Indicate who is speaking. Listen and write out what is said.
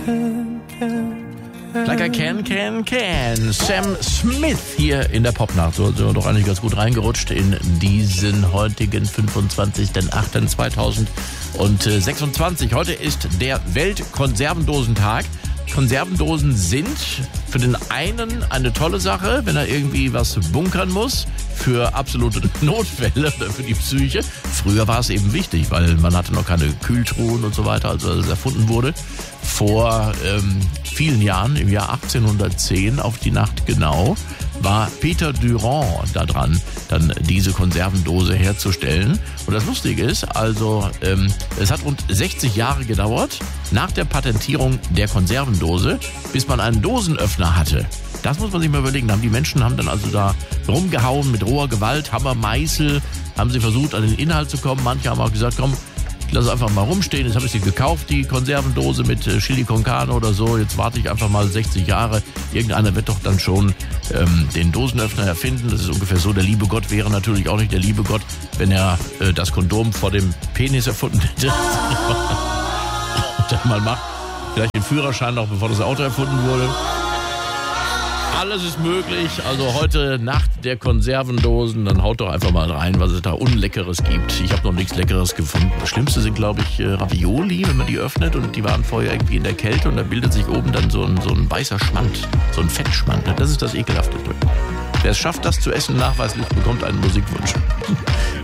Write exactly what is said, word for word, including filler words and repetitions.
Speaker 1: Like I can, can, can. Sam Smith hier in der Popnacht. So sind wir doch eigentlich ganz gut reingerutscht in diesen heutigen fünfundzwanzigsten achten zweitausendsechsundzwanzig. Heute ist der Weltkonservendosentag. Konservendosen sind für den einen eine tolle Sache, wenn er irgendwie was bunkern muss, für absolute Notfälle oder für die Psyche. Früher war es eben wichtig, weil man hatte noch keine Kühltruhen und so weiter, als es erfunden wurde. Vor ähm, vielen Jahren, im Jahr achtzehnhundertzehn, auf die Nacht genau, war Peter Durand da dran, dann diese Konservendose herzustellen. Und das Lustige ist, also ähm, es hat rund sechzig Jahre gedauert, nach der Patentierung der Konservendose, bis man einen Dosenöffner hatte. Das muss man sich mal überlegen. Die Menschen haben dann also da rumgehauen mit roher Gewalt, Hammer, Meißel, haben sie versucht, an den Inhalt zu kommen. Manche haben auch gesagt, komm, ich lasse einfach mal rumstehen. Jetzt habe ich sie gekauft, die Konservendose mit Chili con Carne oder so. Jetzt warte ich einfach mal sechzig Jahre. Irgendeiner wird doch dann schon ähm, den Dosenöffner erfinden. Das ist ungefähr so. Der liebe Gott wäre natürlich auch nicht der liebe Gott, wenn er äh, das Kondom vor dem Penis erfunden hätte. Und dann mal macht. Vielleicht den Führerschein noch, bevor das Auto erfunden wurde. Alles ist möglich. Also heute Nacht der Konservendosen. Dann haut doch einfach mal rein, was es da Unleckeres gibt. Ich habe noch nichts Leckeres gefunden. Das Schlimmste sind, glaube ich, Ravioli, wenn man die öffnet. Und die waren vorher irgendwie in der Kälte. Und da bildet sich oben dann so ein, so ein weißer Schmand. So ein Fettschmand. Das ist das Ekelhafte. Wer es schafft, das zu essen nachweislich, bekommt einen Musikwunsch.